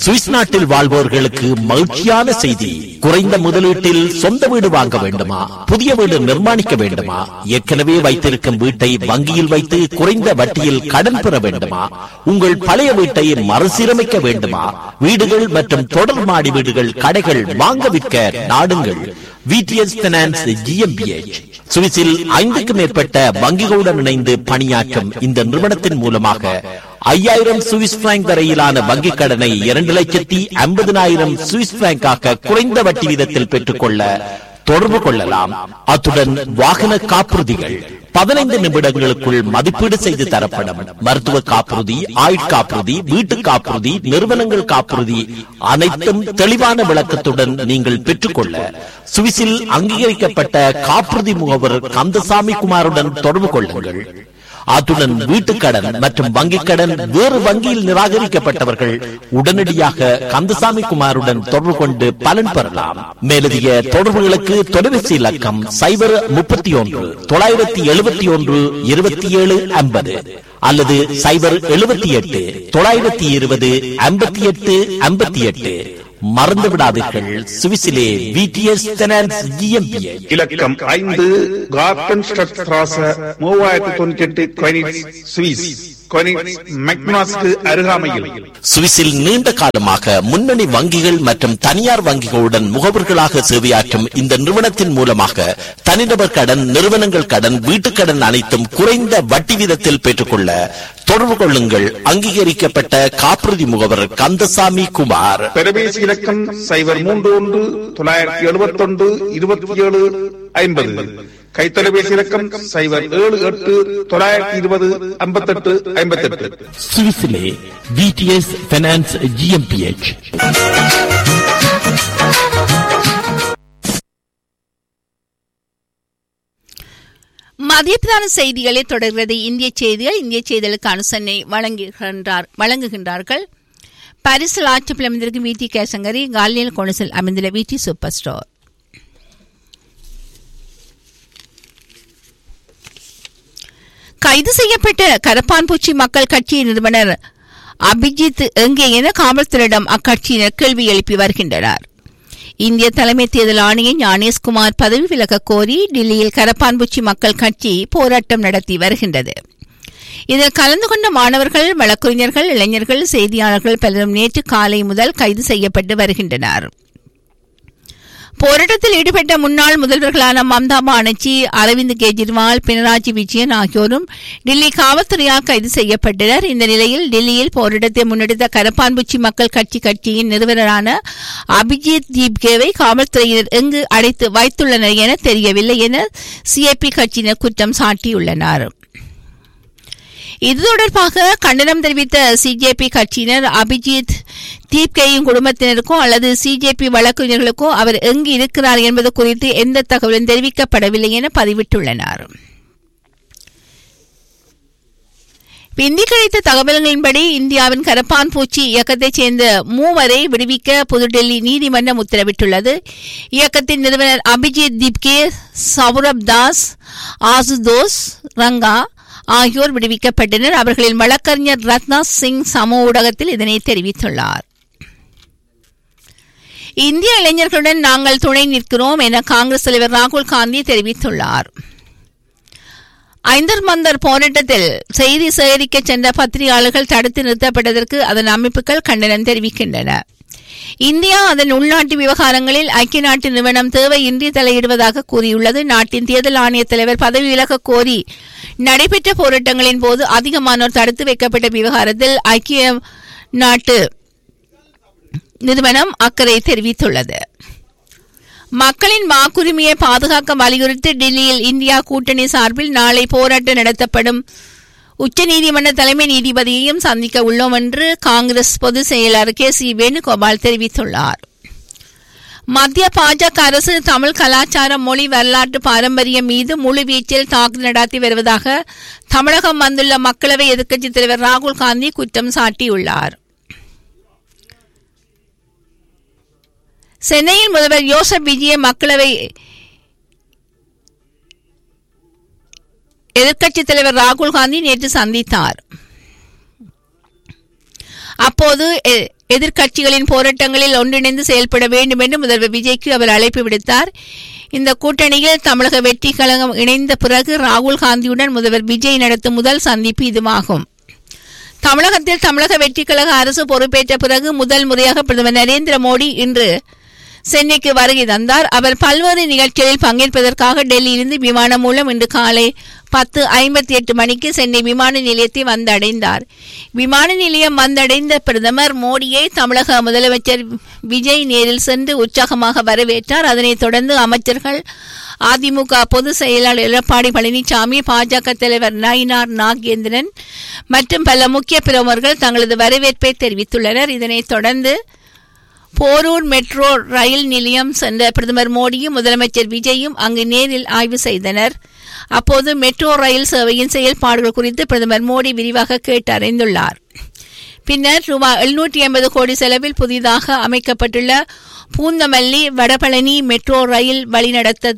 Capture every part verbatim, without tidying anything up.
Swiss நாட்டில் வாழ்வோர்களுக்கு மகிழ்ச்சியான செய்தி. குறைந்த முதலீட்டில் சொந்த வீடு வாங்க வேண்டுமா? புதிய வீடு நிர்மாணிக்க வேண்டுமா? ஏற்கனவே வைத்திருக்கும் வீட்டை வங்கியில் வைத்து குறைந்த வட்டியில் கடன் பெற வேண்டுமா? உங்கள் பழைய வீட்டை மறுசீரமைக்க வேண்டுமா? வீடுகள் மற்றும் தொடர் மாடி வீடுகள், கடைகள் வாங்க விற்க நாடுங்கள் விடிஎஸ் பைனான்ஸ் ஜிஎம்பிஎச். சுவிஸில் ஐந்துக்கும் மேற்பட்ட வங்கிகளுடன் இணைந்து பணியாற்றும் இந்த நிறுவனத்தின் மூலமாக ஐயாயிரம் சுவிஸ் பிராங்க் வரையிலான வங்கிக் கடனை இரண்டு லட்சத்தி ஐம்பதினாயிரம் சுவிஸ் பிராங்காக குறைந்த வட்டி வீதத்தில் பெற்றுக்கொள்ள தொடர்பு கொள்ளலாம். அத்துடன் வாகன காப்புறுதிகள் பதினைந்து நிமிடங்களுக்குள் மதிப்பீடு செய்து தரப்படும். மருத்துவ காப்புறுதி, ஆயுட்காப்புறுதி, வீட்டு காப்புறுதி, நிறுவனங்கள் காப்புறுதி அனைத்தும் தெளிவான விளக்கத்துடன் நீங்கள் பெற்றுக்கொள்ள சுவிஸில் அங்கீகரிக்கப்பட்ட காப்புறுதி முகவர் கந்தசாமி குமாருடன் தொடர்பு கொள்ளுங்கள். அத்துடன் வீட்டுக்கடன் மற்றும் வங்கிக் கடன் வேறு வங்கியில் நிராகரிக்கப்பட்டவர்கள் உடனடியாக கந்தசாமி குமாருடன் தொடர்பு கொண்டு பலன் பெறலாம். மேலதிக தொடர்புகளுக்கு தொலைபேசி இலக்கம் சைபர் முப்பத்தி ஒன்று தொள்ளாயிரத்தி எழுபத்தி ஒன்று இருபத்தி ஏழு ஐம்பது அல்லது சைபர் எழுபத்தி எட்டு தொள்ளாயிரத்தி இருபது ஐம்பத்தி எட்டு ஐம்பத்தி எட்டு. மறந்து விடாதீர்கள், சுவிஸிலே விடிஎஸ் பைனான்ஸ் ஜிஎம்பிஎச். இலக்கம் ஐந்து கார்டன் ஸ்ட்ராச மூவாயிரத்தி தொண்ணூற்றி எட்டு கொனிட்ஸ் சுவிஸ். அருகாமையில் சுவிஸில் நீண்ட காலமாக முன்னணி வங்கிகள் மற்றும் தனியார் வங்கிகளுடன் முகவர்களாக சேவையாற்றும் இந்த நிறுவனத்தின் மூலமாக தனிநபர் கடன், நிறுவனங்கள் கடன், வீட்டுக் கடன் அனைத்தும் குறைந்த வட்டி வீதத்தில் பெற்றுக்கொள்ள தொடர்பு கொள்ளுங்கள். அங்கீகரிக்கப்பட்ட காப்புறுதி முகவர் கந்தசாமி குமார். தொலைபேசி இலக்கம் சைபர் மூன்று ஒன்று தொள்ளாயிரத்தி எழுபத்தி ஒன்று இருபத்தி ஏழு ஐம்பது. கைத்தொலைபேசி இலக்கம் சைபர் ஏழு எட்டு தொள்ளாயிரத்தி இருபது ஐம்பத்தி எட்டு ஐம்பத்தி எட்டு. சுவிஸிலே விடிஎஸ் பைனான்ஸ் ஜிஎம்பிஎச். மதிய பிரதான செய்திகளை தொடர்கிறது இந்திய செய்திகள். இந்திய செய்திகளுக்கான சென்னை வழங்குகின்றார் வழங்குகின்றார்கள் பாரிஸில் ஆட்சிப்பில் அமைந்திருக்கும் விடி கேசங்கரி, காலியல் கோணசில் அமைந்துள்ள விடி சூப்பர் ஸ்டோர். கைது செய்யப்பட்ட கரப்பான்பூச்சி மக்கள் கட்சியின் நிறுவனர் அபிஜித் எங்கே என காவல்துறையிடம் அக்கட்சியினர் கேள்வி எழுப்பி வருகின்றனர். இந்திய தலைமை தேர்தல் ஆணையர் ஞானேஷ்குமார் பதவி விலக கோரி டில்லியில் கரப்பான்பூச்சி மக்கள் கட்சி போராட்டம் நடத்தி வருகின்றது. இதில் கலந்து கொண்ட மாணவர்கள், வழக்கறிஞர்கள், இளைஞர்கள், செய்தியாளர்கள் பலரும் நேற்று காலை முதல் கைது செய்யப்பட்டு வருகின்றனர். போராட்டத்தில் ஈடுபட்ட முன்னாள் முதல்வர்களான மம்தா பானர்ஜி, அரவிந்த் கெஜ்ரிவால், பினராயி விஜயன் ஆகியோரும் டில்லி காவல்துறையால் கைது செய்யப்பட்டனர். இந்த நிலையில் டில்லியில் போராட்டத்தை முன்னெடுத்த கரப்பான்பூச்சி மக்கள் கட்சி கட்சியின் நிறுவனரான அபிஜித் தீப்கேவை காவல்துறையினர் எங்கு அடைத்து வைத்துள்ளனர் என தெரியவில்லை என சிஏபி கட்சியினர் குற்றம் சாட்டியுள்ளனர். இது தொடர்பாக கண்டனம் தெரிவித்த சிஜேபி கட்சியினர் அபிஜித் தீப்கேயின் குடும்பத்தினருக்கோ அல்லது சிஜேபி வழக்கறிஞர்களுக்கோ அவர் எங்கு இருக்கிறார் என்பது குறித்து எந்த தகவலும் தெரிவிக்கப்படவில்லை என பதிவிட்டுள்ளனர். இந்தி கிடைத்த தகவல்களின்படி இந்தியாவின் கரப்பான்பூச்சி இயக்கத்தைச் சேர்ந்த மூவரை விடுவிக்க புதுடெல்லி நீதிமன்றம் உத்தரவிட்டுள்ளது. இயக்கத்தின் நிறுவனர் அபிஜித் தீப்கே, சௌரப் தாஸ், ஆசுதோஸ் ரங்கா ஆகியோர் விடுவிக்கப்பட்டனர். அவர்களின் வழக்கறிஞர் ரத்னா சிங் சமூக ஊடகத்தில் இதனை தெரிவித்துள்ளார். இந்திய இளைஞர்களுடன் நாங்கள் துணை நிற்கிறோம் என காங்கிரஸ் தலைவர் ராகுல் காந்தி தெரிவித்துள்ளார். ஐந்தர் மந்தர் போராட்டத்தில் செய்தி சேகரிக்க சென்ற பத்திரிகையாளர்கள் தடுத்து நிறுத்தப்பட்டதற்கு அதன் அமைப்புகள் கண்டனம் தெரிவிக்கின்றன. இந்தியா அதன் உள்நாட்டு விவகாரங்களில் ஐக்கிய நாட்டு நிறுவனம் தேவையின்றி தலையிடுவதாக கூறியுள்ளது. நாட்டின் தேர்தல் ஆணைய தலைவர் பதவி விலக கோரி நடைபெற்ற போராட்டங்களின் போது அதிகமானோர் தடுத்து வைக்கப்பட்ட விவகாரத்தில் ஐக்கிய நாட்டு நிறுவனம் அக்கறை தெரிவித்துள்ளது. மக்களின் வாக்குரிமையை பாதுகாக்க வலியுறுத்தி டில்லியில் இந்தியா கூட்டணி சார்பில் நாளை போராட்டம் நடத்தப்படும். உச்சநீதிமன்ற தலைமை நீதிபதியையும் சந்திக்க உள்ளோம் என்று காங்கிரஸ் பொதுச் செயலாளர் கே சி வேணுகோபால் தெரிவித்துள்ளார். மத்திய பாஜக அரசு தமிழ் கலாச்சாரம், மொழி, வரலாற்று பாரம்பரியம் மீது முழுவீச்சில் தாக்குதல் நடத்தி வருவதாக தமிழகம் வந்துள்ள மக்களவை எதிர்க்கட்சித் தலைவர் ராகுல் காந்தி குற்றம் சாட்டியுள்ளார். சென்னையில் முதல்வர் யோசப் விஜயை மக்களவை எதிர்க்கட்சித் தலைவர் ராகுல் காந்தி நேற்று சந்தித்தார். அப்போது எதிர்க்கட்சிகளின் போராட்டங்களில் ஒன்றிணைந்து செயல்பட வேண்டும் என்று முதல்வர் விஜய்க்கு அவர் அழைப்பு விடுத்தார். இந்த கூட்டணியில் தமிழக வெற்றி கழகம் இணைந்த பிறகு ராகுல் காந்தியுடன் முதல்வர் விஜய் நடத்தும் முதல் சந்திப்பு இதுவாகும். தமிழகத்தில் தமிழக வெற்றி கழக அரசு பொறுப்பேற்ற பிறகு முதல் முறையாக பிரதமர் நரேந்திர மோடி இன்று சென்னைக்கு வருகை தந்தார். அவர் பல்வேறு நிகழ்ச்சிகளில் பங்கேற்பதற்காக டெல்லியிலிருந்து விமானம் மூலம் இன்று காலை பத்து ஐம்பத்தி எட்டு மணிக்கு சென்னை விமான நிலையத்தை வந்தடைந்தார். விமான நிலையம் வந்தடைந்த பிரதமர் மோடியை தமிழக முதலமைச்சர் விஜய் நேரில் சென்று உற்சாகமாக வரவேற்றார். அதனைத் தொடர்ந்து அமைச்சர்கள், அதிமுக பொதுச் செயலாளர் எடப்பாடி பழனிசாமி, பாஜக தலைவர் நயினார் நாகேந்திரன் மற்றும் பல முக்கிய பிரமுகர்கள் தங்களது வரவேற்பை தெரிவித்துள்ளனர். இதனைத் தொடர்ந்து போரூர் மெட்ரோ ரயில் நிலையம் சென்ற பிரதமர் மோடியும் முதலமைச்சர் விஜயும் அங்கு நேரில் ஆய்வு செய்தனர். அப்போது மெட்ரோ ரயில் சேவையின் செயல்பாடுகள் குறித்து பிரதமர் மோடி விரிவாக கேட்டறிந்துள்ளார். பின்னர் ரூபாய் எழுநூற்றி ஐம்பது கோடி செலவில் புதிதாக அமைக்கப்பட்டுள்ள பூந்தமல்லி வடபழனி மெட்ரோ ரயில் வழிநடத்த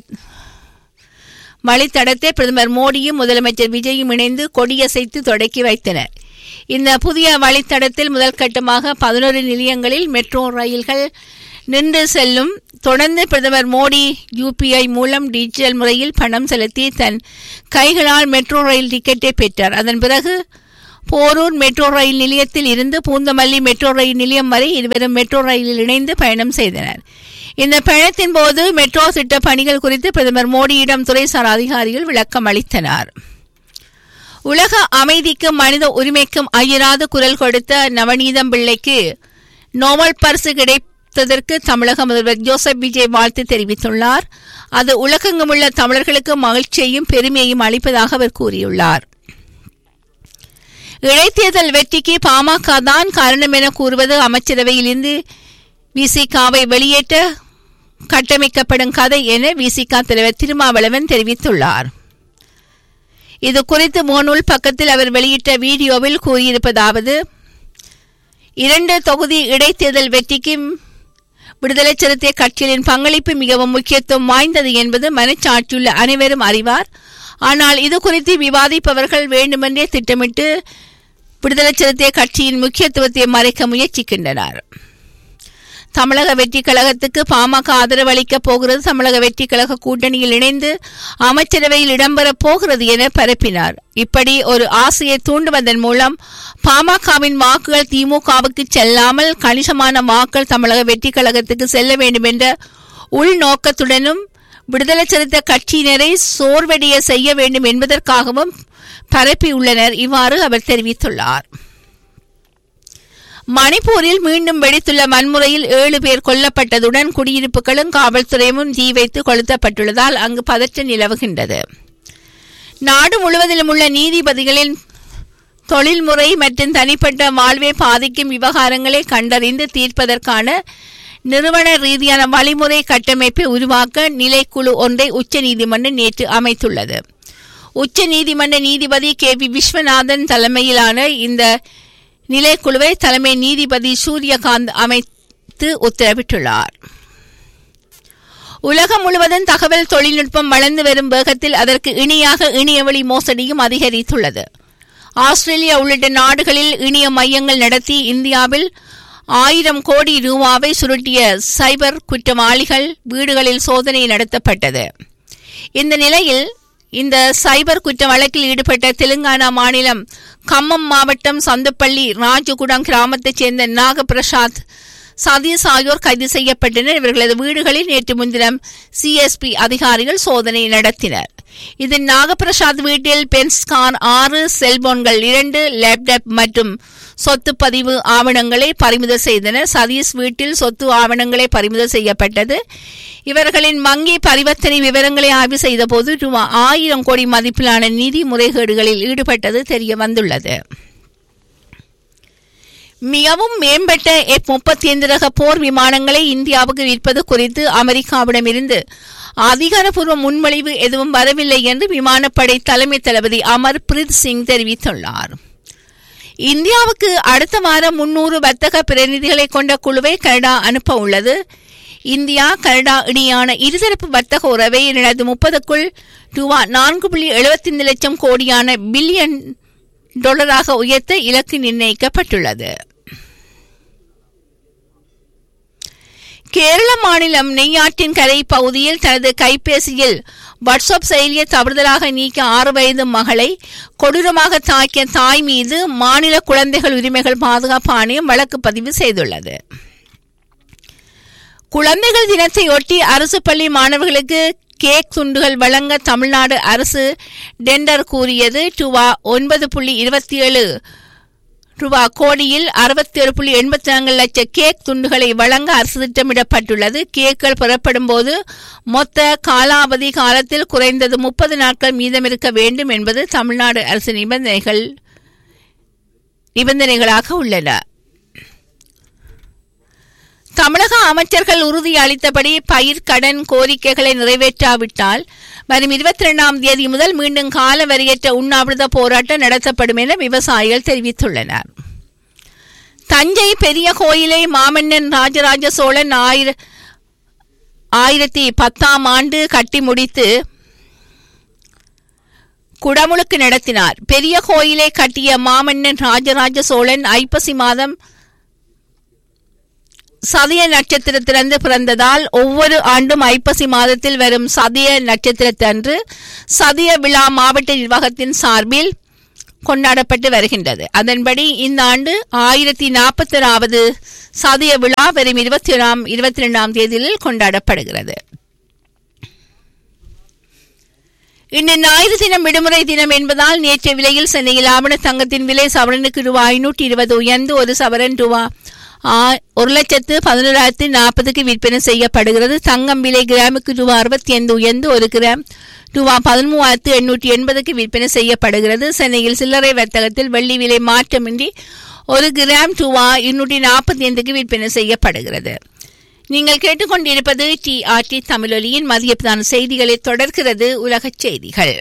வழித்தடத்தை பிரதமர் மோடியும் முதலமைச்சர் விஜயும் இணைந்து கொடியசைத்து தொடக்கி வைத்தனர். இந்த புதிய வழித்தடத்தில் முதல் கட்டமாக பதினோரு நிலையங்களில் மெட்ரோ ரயில்கள் நின்று செல்லும். தொடர்ந்து பிரதமர் மோடி யூபிஐ மூலம் டிஜிட்டல் முறையில் பணம் செலுத்தி தன் கைகளால் மெட்ரோ ரயில் டிக்கெட்டை பெற்றார். அதன் பிறகு போரூர் மெட்ரோ ரயில் நிலையத்தில் இருந்து பூந்தமல்லி மெட்ரோ ரயில் நிலையம் வரை இருவரும் மெட்ரோ ரயிலில் இணைந்து பயணம் செய்தனர். இந்த பயணத்தின் போது மெட்ரோ திட்ட பணிகள் குறித்து பிரதமர் மோடியிடம் துறைசார் அதிகாரிகள் விளக்கம் அளித்தனர். உலக அமைதிக்கும் மனித உரிமைக்கும் அயராத குரல் கொடுத்த நவநீதம் பிள்ளைக்கு நோபல் பரிசு கிடைத்ததற்கு தமிழக முதல்வர் ஜோசப் விஜய் வாழ்த்து தெரிவித்துள்ளார். அது உலகெங்கும் உள்ள தமிழர்களுக்கு மகிழ்ச்சியையும் பெருமையையும் அளிப்பதாக அவர் கூறியுள்ளார். இடைத்தேர்தல் வெற்றிக்கு பாமக தான் காரணம் என கூறுவது அமைச்சரவையிலிருந்து விசிகாவை வெளியேற்ற கட்டமைக்கப்படும் கதை என விசிக தலைவர் திருமாவளவன் தெரிவித்துள்ளார். இது குறித்து முகநூல் பக்கத்தில் அவர் வெளியிட்ட வீடியோவில் கூறியிருப்பதாவது: இரண்டு தொகுதி இடைத்தேர்தல் வெற்றிக்கு விடுதலை சிறுத்தை கட்சிகளின் பங்களிப்பு மிகவும் முக்கியத்துவம் வாய்ந்தது என்பது மனச்சாட்சியுள்ள அனைவரும் அறிவார். ஆனால் இது குறித்து விவாதிப்பவர்கள் வேண்டுமென்றே திட்டமிட்டு விடுதலை சிறுத்தை கட்சியின் முக்கியத்துவத்தை மறைக்க முயற்சிக்கின்றனர். தமிழக வெற்றி கழகத்துக்கு பாமக ஆதரவு அளிக்கப் போகிறது, தமிழக வெற்றி கழக கூட்டணியில் இணைந்து அமைச்சரவையில் இடம்பெறப் போகிறது என பரப்பினார். இப்படி ஒரு ஆசையை தூண்டுவதன் மூலம் பாமகவின் வாக்குகள் திமுகவுக்கு செல்லாமல் கணிசமான வாக்குகள் தமிழக வெற்றி கழகத்துக்கு செல்ல வேண்டும் என்ற உள்நோக்கத்துடனும் விடுதலை சிறுத்தை கட்சியினரை சோர்வடைய செய்ய வேண்டும் என்பதற்காகவும் பரப்பியுள்ளனர். இவ்வாறு அவர் தெரிவித்துள்ளார். மணிப்பூரில் மீண்டும் வெடித்துள்ள வன்முறையில் ஏழு பேர் கொல்லப்பட்டதுடன் குடியிருப்புகளும் காவல்துறையும் தீ வைத்து கொளுத்தப்பட்டுள்ளதால் அங்கு பதற்றம் நிலவுகின்றது. நாடு முழுவதிலும் உள்ள நீதிபதிகளின் தொழில்முறை மற்றும் தனிப்பட்ட வாழ்வை பாதிக்கும் விவகாரங்களை கண்டறிந்து தீர்ப்பதற்கான நிறுவன ரீதியான வழிமுறை கட்டமைப்பை உருவாக்க நிலைக்குழு ஒன்றை உச்சநீதிமன்றம் நேற்று அமைத்துள்ளது. உச்சநீதிமன்ற நீதிபதி கே வி விஸ்வநாதன் தலைமையிலான இந்த நிலைக்குழுவை தலைமை நீதிபதி சூரியகாந்த் அமைத்து உத்தரவிட்டுள்ளார். உலகம் முழுவதும் தகவல் தொழில்நுட்பம் வளர்ந்து வரும் வேகத்தில் அதற்கு இணையாக இணையவழி மோசடியும் அதிகரித்துள்ளது. ஆஸ்திரேலியா உள்ளிட்ட நாடுகளில் இணைய மையங்கள் நடத்தி இந்தியாவில் ஆயிரம் கோடி ரூபாவை சுருட்டிய சைபர் குற்றவாளிகள் வீடுகளில் சோதனை நடத்தப்பட்டது. இந்த நிலையில் இந்த சைபர் குற்ற வழக்கில் ஈடுபட்ட தெலுங்கானா மாநிலம் கம்மம் மாவட்டம் சந்துப்பள்ளி ராஜகுடம் கிராமத்தைச் சேர்ந்த நாகபிரசாத், சதீஷ் ஆகியோர் கைது செய்யப்பட்டனர். இவர்களது வீடுகளில் நேற்று முன்தினம் சிஎஸ்பி அதிகாரிகள் சோதனை நடத்தினர். இதில் நாகபிரசாத் வீட்டில் பென்ஸ்கான் ஆறு, செல்போன்கள் இரண்டு, லேப்டாப் மற்றும் சொத்து பதிவு ஆவணங்களை பறிமுதல் செய்தனர். சதீஷ் வீட்டில் சொத்து ஆவணங்களை பறிமுதல் செய்யப்பட்டது. இவர்களின் வங்கி பரிவர்த்தனை விவரங்களை ஆய்வு செய்த போது ரூபாய் ஆயிரம் கோடி மதிப்பிலான நிதி முறைகேடுகளில் ஈடுபட்டது தெரிய வந்துள்ளது. மிகவும் மேம்பட்ட எஃப் முப்பத்தி ஐந்து ரக போர் விமானங்களை இந்தியாவுக்கு விற்பது குறித்து அமெரிக்காவிடமிருந்து அதிகாரப்பூர்வ முன்மொழிவு எதுவும் வரவில்லை என்று விமானப்படை தலைமை தளபதி அமர் பிரீத் சிங் தெரிவித்துள்ளார். இந்தியாவுக்கு அடுத்த வாரம் முன்னூறு வர்த்தக பிரதிநிதிகளை கொண்ட குழுவை கனடா அனுப்ப உள்ளது. இந்தியா கனடா இடையான இருதரப்பு வர்த்தக உறவை இரண்டாயிரத்தி முப்பதுக்குள் ரூபாய் நான்கு புள்ளி எழுபத்தி ஐந்து லட்சம் கோடியான பில்லியன் டாலராக உயர்த்த இலக்கு நிர்ணயிக்கப்பட்டுள்ளது. கேரள மாநிலம் நெய்யாற்றின் கரை பகுதியில் தனது கைபேசியில் வாட்ஸ்அப் செயலியை தவறுதலாக நீக்க ஆறு வயது மகளை கொடூரமாக தாக்கிய தாய் மீது மாநில குழந்தைகள் உரிமைகள் பாதுகாப்பு ஆணையம் வழக்கு பதிவு செய்துள்ளது. குழந்தைகள் தினத்தையொட்டி அரசு பள்ளி மாணவர்களுக்கு கேக் துண்டுகள் வழங்க தமிழ்நாடு அரசு டெண்டர் கூறியது. ரூபா ஒன்பது புள்ளி இருபத்தி ஏழு ரூபா கோடியில் அறுபத்தி ஏழு புள்ளி எண்பத்தி நான்கு லட்சம் கேக் துண்டுகளை வழங்க அரசு திட்டமிடப்பட்டுள்ளது. கேக்கள் பெறப்படும் போது மொத்த காலாவதி காலத்தில் குறைந்தது முப்பது நாட்கள் மீதம் இருக்க வேண்டும் என்பது தமிழ்நாடு அரசு நிபந்தனைகள் நிபந்தனைகளாக உள்ளன. தமிழக அமைச்சர்கள் உறுதி அளித்தபடி பயிர் கடன் கோரிக்கைகளை நிறைவேற்றாவிட்டால் வரும் இருபத்தி இரண்டாம் தேதி முதல் மீண்டும் கால வரையற்ற உண்ணாவிரத போராட்டம் நடத்தப்படும் என விவசாயிகள் தெரிவித்துள்ளனர். தஞ்சை பெரிய கோயிலை மாமன்னன் ராஜராஜ சோழன் ஆயிர ஆயிரத்தி பத்தாம் ஆண்டு கட்டி முடித்து குடமுழுக்கு நடத்தினார். பெரிய கோயிலை கட்டிய மாமன்னன் ராஜராஜ சோழன் ஐப்பசி மாதம் சதய நட்சத்திரத்திலிருந்து பிறந்ததால் ஒவ்வொரு ஆண்டும் ஐப்பசி மாதத்தில் வரும் சதய நட்சத்திரத்தன்று சதய விழா மாவட்ட நிர்வாகத்தின் சார்பில் கொண்டாடப்பட்டு வருகின்றது. அதன்படி இந்த ஆண்டு ஆயிரத்தி நாற்பத்தி ஆறாவது சதய விழா வரும் இருபத்தி ஏழாம் இருபத்தி இரண்டாம் தேதியில் கொண்டாடப்படுகிறது. இன்று ஞாயிறு தினம் விடுமுறை தினம் என்பதால் நேற்றைய விலையில் சென்னையில் ஆவண தங்கத்தின் விலை சவரனுக்கு ரூபாய் ஐநூற்றி இருபது உயர்ந்து ஒரு சவரன் ரூபாய் ஒரு லட்சத்து பதினோராயிரத்தி நாற்பதுக்கு விற்பனை செய்யப்படுகிறது. தங்கம் விலை கிராமுக்கு ரூபாய் அறுபத்தி ஐந்து உயர்ந்து ஒரு கிராம் ரூபாய் பதிமூவாயிரத்து எண்ணூற்றி எண்பதுக்கு விற்பனை செய்யப்படுகிறது. சென்னையில் சில்லறை வர்த்தகத்தில் வெள்ளி விலை மாற்றமின்றி ஒரு கிராம் ரூபாய் இருநூற்றி நாற்பத்தி ஐந்துக்கு விற்பனை செய்யப்படுகிறது. நீங்கள் கேட்டுக்கொண்டிருப்பது டி ஆர் டி தமிழொலியின் மதிய பிரதான செய்திகளை தொடர்கிறது. உலகச் செய்திகள்.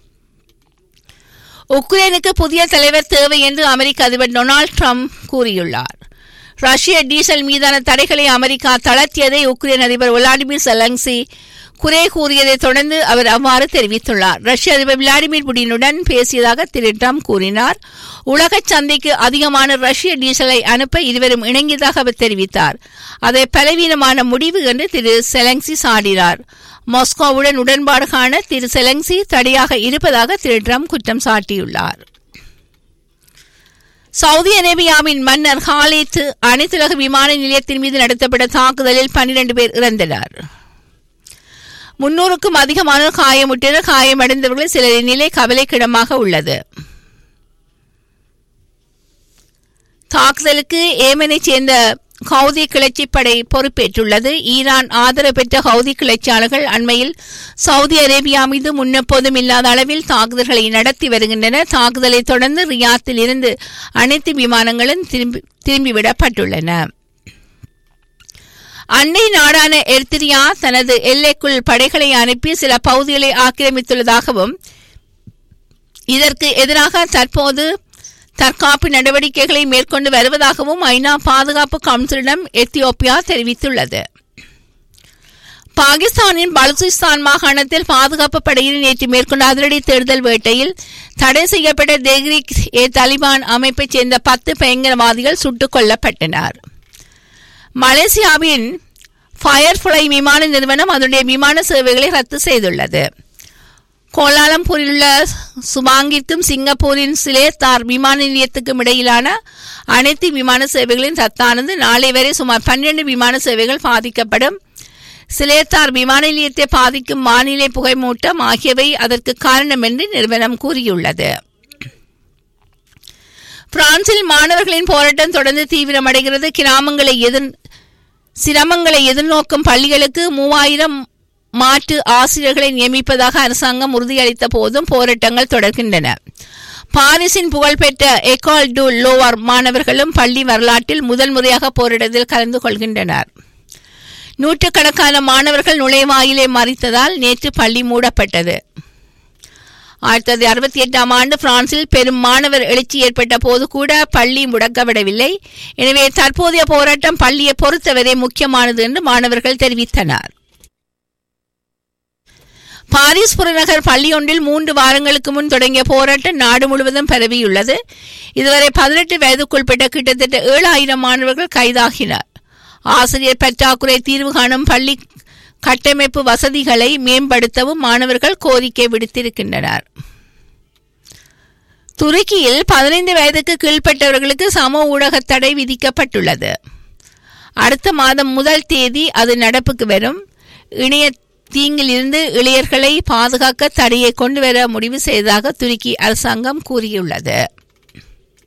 உக்ரைனுக்கு புதிய தலைவர் தேவை என்று அமெரிக்க அதிபர் டொனால்டு டிரம்ப் கூறியுள்ளார். ரஷ்ய டீசல் மீதான தடைகளை அமெரிக்கா தளர்த்தியதை உக்ரைன் அதிபர் விளாடிமிர் செலன்ஸ்கி குறை கூறியதை தொடர்ந்து அவர் அவ்வாறு தெரிவித்துள்ளார். ரஷ்ய அதிபர் விளாடிமிர் புடினுடன் பேசியதாக திரு டிரம்ப் கூறினார். உலக சந்தைக்கு அதிகமான ரஷ்ய டீசலை அனுப்ப இருவரும் இணங்கியதாக அவர் தெரிவித்தார். அதை பலவீனமான முடிவு என்று திரு செலன்ஸ்கி சாடினார். மாஸ்கோவுடன் உடன்பாடு காண திரு செலன்ஸ்கி தடையாக இருப்பதாக திரு டிரம்ப் குற்றம் சாட்டியுள்ளார். சவுதி அரேபியாவின் மன்னர் ஹாலித் அனைத்துலக விமான நிலையத்தின் மீது நடத்தப்பட்ட தாக்குதலில் பன்னிரண்டு பேர் இறந்தனர். முன்னூறுக்கும் அதிகமானோர் காயமுற்றனர். காயமடைந்தவர்கள் சிலரின் நிலை கவலைக்கிடமாக உள்ளது. தாக்குதலுக்கு ஏமனைச் சேர்ந்த ஹவுதி கிளர்ச்சிப்படை பொறுப்பேற்றுள்ளது. ஈரான் ஆதரவு பெற்ற ஹவுதி கிளர்ச்சியாளர்கள் அண்மையில் சவுதி அரேபியா மீது முன்னெப்போதும் இல்லாத அளவில் தாக்குதல்களை நடத்தி வருகின்றனர். தாக்குதலை தொடர்ந்து ரியாத்தில் இருந்து அனைத்து விமானங்களும் திரும்பி திரும்பிவிடப்பட்டுள்ளன. அண்டை நாடான எர்த்திரியா தனது எல்லைக்குள் படைகளை அனுப்பி சில பகுதிகளை ஆக்கிரமித்துள்ளதாகவும் இதற்கு எதிராக தற்போது தற்காப்பு நடவடிக்கைகளை மேற்கொண்டு வருவதாகவும் ஐநா பாதுகாப்பு கவுன்சிலிடம் எத்தியோப்பியா தெரிவித்துள்ளது. பாகிஸ்தானின் பலுசிஸ்தான் மாகாணத்தில் பாதுகாப்பு படையினர் நேற்று மேற்கொண்ட அதிரடி தேடுதல் வேட்டையில் தடை செய்யப்பட்ட தெஹ்ரிக் ஏ தாலிபான் அமைப்பைச் சேர்ந்த பத்து பயங்கரவாதிகள் சுட்டுக் கொல்லப்பட்டனர். மலேசியாவின் ஃபயர்ஃப்ளை விமான நிறுவனம் அதனுடைய விமான சேவைகளை ரத்து செய்துள்ளது. கோலாலம்பூரில் உள்ள சுபாங்கிற்கும் சிங்கப்பூரின் சிலேத்தார் விமான நிலையத்துக்கும் இடையிலான அனைத்து விமான சேவைகளின் ரத்தானது நாளை வரை சுமார் பன்னிரண்டு விமான சேவைகள் பாதிக்கப்படும். சிலேத்தார் விமான நிலையத்தை பாதிக்கும் வானிலை புகைமூட்டம் ஆகியவை அதற்கு காரணம் என்று நிறுவனம் கூறியுள்ளது. பிரான்சில் மாணவர்களின் போராட்டம் தொடர்ந்து தீவிரமடைகிறது. கிராமங்களை எதிர் சிரமங்களை எதிர்நோக்கும் பள்ளிகளுக்கு மூவாயிரம் மாற்று ஆசிரியர்களை நியமிப்பதாக அரசாங்கம் உறுதியளித்த போதும் போராட்டங்கள் தொடர்கின்றன. பாரிஸின் புகழ்பெற்ற எகால் டு லோவார் மாணவர்களும் பள்ளி வரலாற்றில் முதல் முறையாக போராட்டத்தில் கலந்து கொள்கின்றனர். நூற்றுக்கணக்கான மாணவர்கள் நுழைவாயிலை மறித்ததால் நேற்று பள்ளி மூடப்பட்டது. ஆயிரத்தி தொள்ளாயிரத்தி அறுபத்தி எட்டாம் ஆண்டு பிரான்சில் பெரும் மாணவர் எழுச்சி ஏற்பட்ட போது கூட பள்ளி முடக்கப்படவில்லை. எனவே தற்போதைய போராட்டம் பள்ளியை பொறுத்தவரை முக்கியமானது என்று மாணவர்கள் தெரிவித்தனர். பாரிஸ் புறநகர் பள்ளியொன்றில் மூன்று வாரங்களுக்கு முன் தொடங்கிய போராட்டம் நாடு முழுவதும் பரவியுள்ளது. இதுவரை பதினெட்டு வயதுக்குட்பட்ட கிட்டத்தட்ட ஏழாயிரம் மாணவர்கள் கைதாகினர். ஆசிரியர் பற்றாக்குறை தீர்வு காணும் பள்ளி கட்டமைப்பு வசதிகளை மேம்படுத்தவும் மாணவர்கள் கோரிக்கை விடுத்திருக்கின்றனர். துருக்கியில் பதினைந்து வயதுக்கு கீழ்ப்பட்டவர்களுக்கு சமூக ஊடக தடை விதிக்கப்பட்டுள்ளது. அடுத்த மாதம் முதல் தேதி அது நடப்புக்கு வரும். இணைய தீங்கிலிருந்து இளையர்களை பாதுகாக்க தடையை கொண்டு வர முடிவு செய்ததாக துருக்கி அரசாங்கம் கூறியுள்ளது.